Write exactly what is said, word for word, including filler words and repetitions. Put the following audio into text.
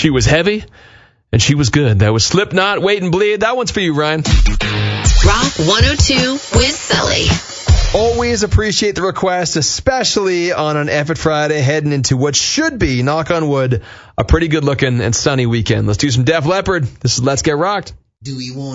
She was heavy, and she was good. That was Slipknot, Wait and Bleed. That one's for you, Ryan. Rock one oh two with Sully. Always appreciate the request, especially on an Effort Friday heading into what should be, knock on wood, a pretty good looking and sunny weekend. Let's do some Def Leppard. This is Let's Get Rocked. Do we want